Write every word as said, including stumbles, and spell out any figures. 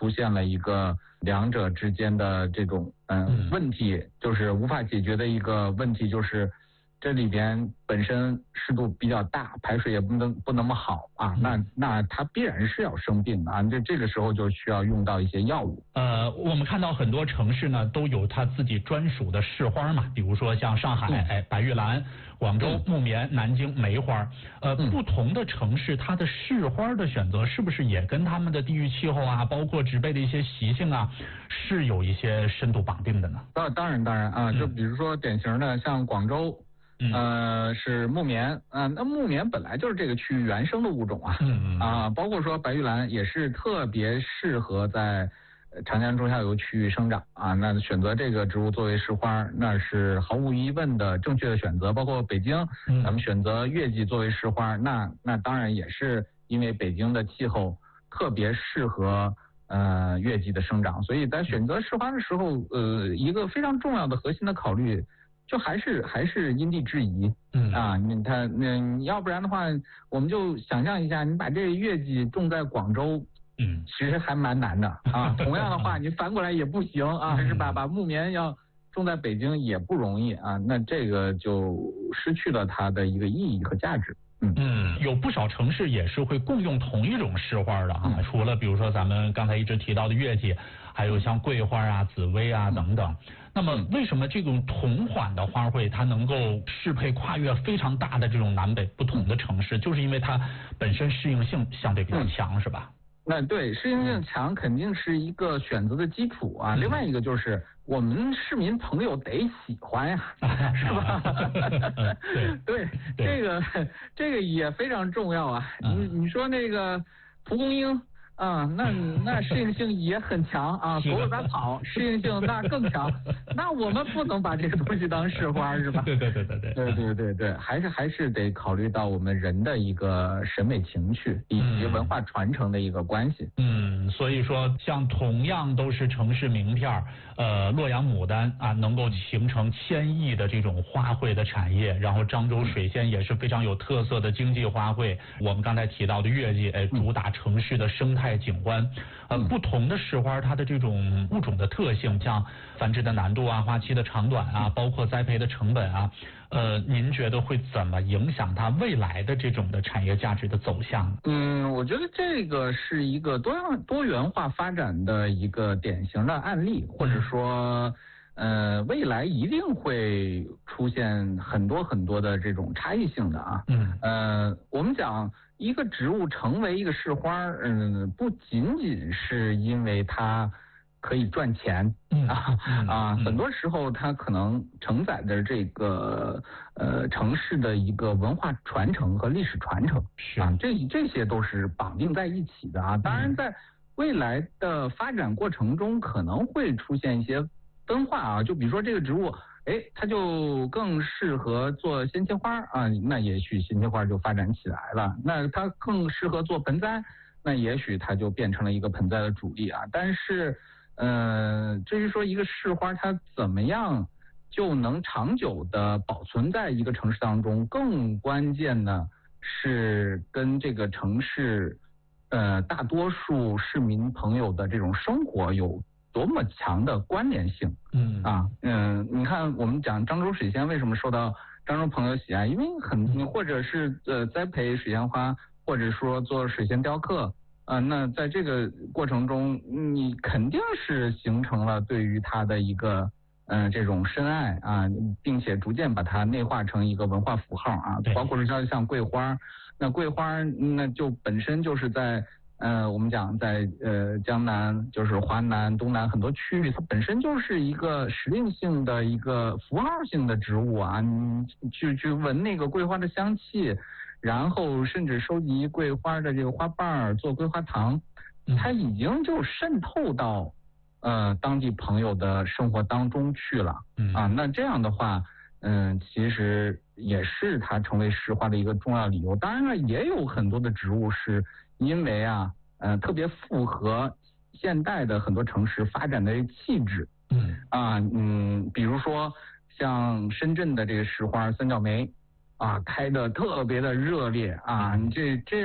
出现了一个两者之间的这种嗯、呃、问题，就是无法解决的一个问题，就是这里边本身湿度比较大，排水也不能不那么好啊，那那它必然是要生病的啊，这这个时候就需要用到一些药物。 呃，我们看到很多城市呢都有它自己专属的市花嘛，比如说像上海，嗯、哎，白玉兰；广州木棉，南京梅花。呃，嗯、不同的城市它的市花的选择是不是也跟他们的地域气候啊，包括植被的一些习性啊，是有一些深度绑定的呢？ 当当然当然啊，就比如说典型的像广州。 嗯、 呃，是木棉啊、呃，那木棉本来就是这个区域原生的物种啊， 嗯嗯啊，包括说白玉兰也是特别适合在长江中下游区域生长啊，那选择这个植物作为市花，那是毫无疑问的正确的选择。包括北京，嗯、咱们选择月季作为市花，那那当然也是因为北京的气候特别适合呃月季的生长，所以在选择市花的时候，呃，一个非常重要的核心的考虑。就还是还是因地制宜，嗯啊，你看那要不然的话，我们就想象一下，你把这个月季种在广州，嗯，其实还蛮难的啊。同样的话，你反过来也不行啊，是吧？把木棉要种在北京也不容易啊，那这个就失去了它的一个意义和价值。 嗯嗯，有不少城市也是会共用同一种市花的啊，嗯、除了比如说咱们刚才一直提到的月季，还有像桂花啊、紫薇啊等等。那么为什么这种同款的花卉它能够适配跨越非常大的这种南北不同的城市，就是因为它本身适应性相对比较强，是吧？ 那对，适应性强肯定是一个选择的基础啊。嗯、另外一个就是我们市民朋友得喜欢呀，是吧？对，对，这个这个也非常重要啊。嗯、你你说那个蒲公英。啊、嗯，那那适应性也很强啊，狗尾巴草适应性那更强，那我们不能把这个东西当市花是吧？ 对对对对对对对对对，还是还是得考虑到我们人的一个审美情趣以及文化传承的一个关系。 嗯，所以说像同样都是城市名片，呃，洛阳牡丹啊，能够形成千亿的这种花卉的产业，然后漳州水仙也是非常有特色的经济花卉。我们刚才提到的月季，哎，主打城市的生态景观，呃，不同的市花它的这种物种的特性，像繁殖的难度啊、花期的长短啊，包括栽培的成本啊，呃，您觉得会怎么影响它未来的这种的产业价值的走向？ 嗯，我觉得这个是一个多样多元化发展的一个典型的案例，或者说。呃，未来一定会出现很多很多的这种差异性的啊。嗯。呃，我们讲一个植物成为一个市花，嗯、呃，不仅仅是因为它可以赚钱，嗯、啊、嗯、啊，很多时候它可能承载着这个呃城市的一个文化传承和历史传承， 是啊，这这些都是绑定在一起的啊。当然，在未来的发展过程中，可能会出现一些。分化啊，就比如说这个植物，哎，它就更适合做鲜切花啊，那也许鲜切花就发展起来了。那它更适合做盆栽，那也许它就变成了一个盆栽的主力啊。但是，呃，至于说一个市花它怎么样就能长久的保存在一个城市当中，更关键的是跟这个城市，呃，大多数市民朋友的这种生活有。多么强的关联性，嗯啊，嗯，你看我们讲漳州水仙为什么受到漳州朋友喜爱，因为很或者是呃栽培水仙花，或者说做水仙雕刻，啊，那在这个过程中，你肯定是形成了对于它的一个嗯、呃、这种深爱啊，并且逐渐把它内化成一个文化符号啊，包括是像像桂花，那桂花那就本身就是在。呃，我们讲在呃江南，就是华南、东南很多区域，它本身就是一个时令性的一个符号性的植物啊。你去去闻那个桂花的香气，然后甚至收集桂花的这个花瓣做桂花糖，它已经就渗透到呃当地朋友的生活当中去了啊。那这样的话，嗯、呃，其实也是它成为市花的一个重要理由。当然了，也有很多的植物是。因为啊，呃，特别符合现代的很多城市发展的气质，嗯啊，嗯，比如说像深圳的这个市花三角梅，啊，开的特别的热烈啊，你这这